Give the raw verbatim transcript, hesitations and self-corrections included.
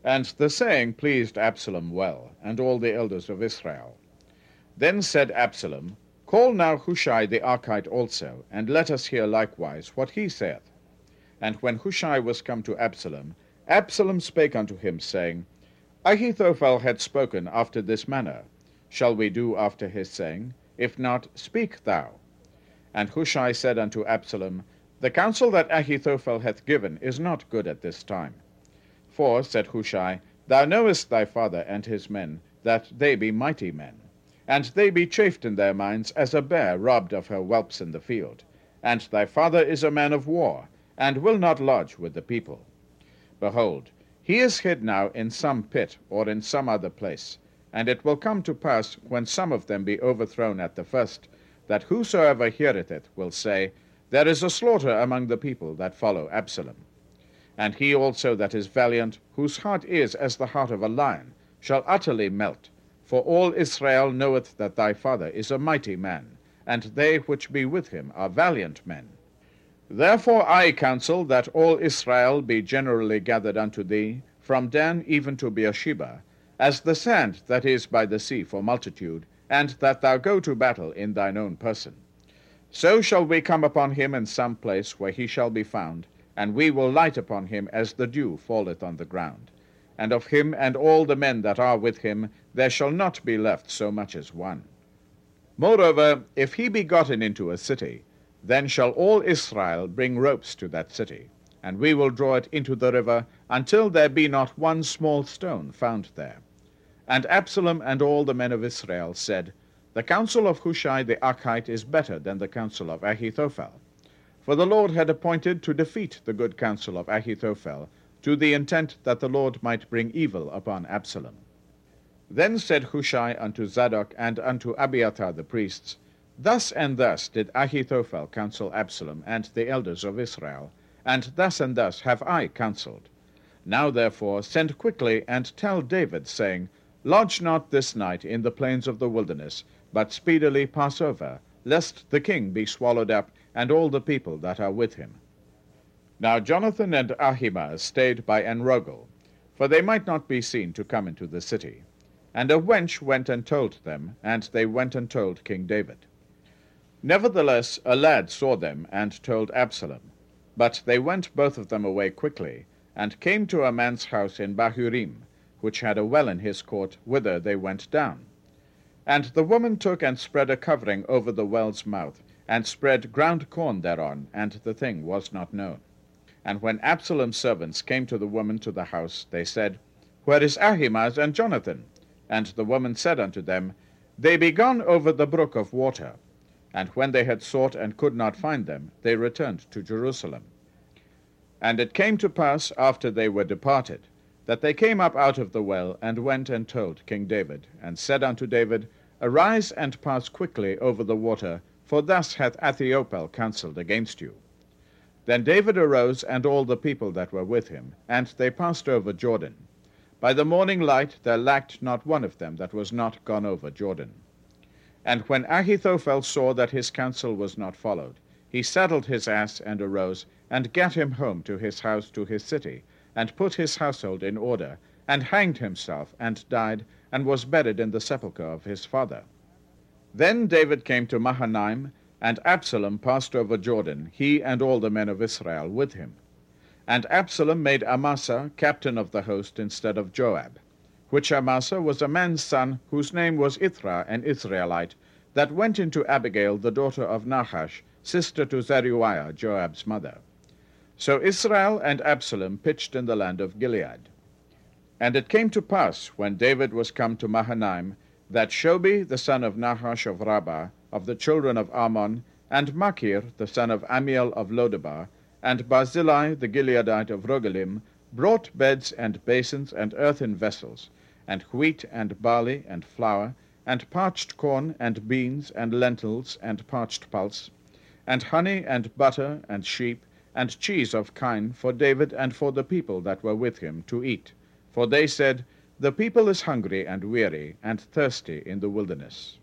And the saying pleased Absalom well, and all the elders of Israel. Then said Absalom, Call now Hushai the Archite also, and let us hear likewise what he saith. And when Hushai was come to Absalom, Absalom spake unto him, saying, Ahithophel had spoken after this manner. Shall we do after his saying? If not, speak thou. And Hushai said unto Absalom, The counsel that Ahithophel hath given is not good at this time. For, said Hushai, thou knowest thy father and his men, that they be mighty men, and they be chafed in their minds as a bear robbed of her whelps in the field. And thy father is a man of war, and will not lodge with the people. Behold, he is hid now in some pit, or in some other place. And it will come to pass, when some of them be overthrown at the first, that whosoever heareth it will say, There is a slaughter among the people that follow Absalom. And he also that is valiant, whose heart is as the heart of a lion, shall utterly melt. For all Israel knoweth that thy father is a mighty man, and they which be with him are valiant men. Therefore I counsel that all Israel be generally gathered unto thee, from Dan even to Beersheba, as the sand that is by the sea for multitude, and that thou go to battle in thine own person. So shall we come upon him in some place where he shall be found, and we will light upon him as the dew falleth on the ground. And of him and all the men that are with him there shall not be left so much as one. Moreover, if he be gotten into a city, then shall all Israel bring ropes to that city, and we will draw it into the river, until there be not one small stone found there. And Absalom and all the men of Israel said, The counsel of Hushai the Archite is better than the counsel of Ahithophel. For the Lord had appointed to defeat the good counsel of Ahithophel, to the intent that the Lord might bring evil upon Absalom. Then said Hushai unto Zadok and unto Abiathar the priests, Thus and thus did Ahithophel counsel Absalom and the elders of Israel, and thus and thus have I counselled. Now therefore send quickly and tell David, saying, Lodge not this night in the plains of the wilderness, but speedily pass over, lest the king be swallowed up, and all the people that are with him. Now Jonathan and Ahimaaz stayed by Enrogel, for they might not be seen to come into the city. And a wench went and told them, and they went and told King David. Nevertheless a lad saw them, and told Absalom. But they went both of them away quickly, and came to a man's house in Bahurim, which had a well in his court, whither they went down. And the woman took and spread a covering over the well's mouth, and spread ground corn thereon, and the thing was not known. And when Absalom's servants came to the woman to the house, they said, Where is Ahimaaz and Jonathan? And the woman said unto them, They be gone over the brook of water. And when they had sought and could not find them, they returned to Jerusalem. And it came to pass, after they were departed, that they came up out of the well, and went and told King David, and said unto David, Arise and pass quickly over the water, for thus hath Ahithophel counselled against you. Then David arose, and all the people that were with him, and they passed over Jordan. By the morning light there lacked not one of them that was not gone over Jordan. And when Ahithophel saw that his counsel was not followed, he saddled his ass, and arose, and gat him home to his house to his city, and put his household in order, and hanged himself, and died, and was buried in the sepulchre of his father. Then David came to Mahanaim, and Absalom passed over Jordan, he and all the men of Israel with him. And Absalom made Amasa captain of the host instead of Joab, which Amasa was a man's son, whose name was Ithra, an Israelite, that went into Abigail the daughter of Nahash, sister to Zeruiah, Joab's mother. So Israel and Absalom pitched in the land of Gilead. And it came to pass, when David was come to Mahanaim, that Shobi the son of Nahash of Rabbah, of the children of Ammon, and Machir the son of Amiel of Lodebar, and Barzillai the Gileadite of Rogelim, brought beds and basins and earthen vessels, and wheat and barley and flour, and parched corn and beans and lentils and parched pulse, and honey and butter and sheep, and cheese of kine for David and for the people that were with him to eat. For they said, The people is hungry and weary, and thirsty in the wilderness.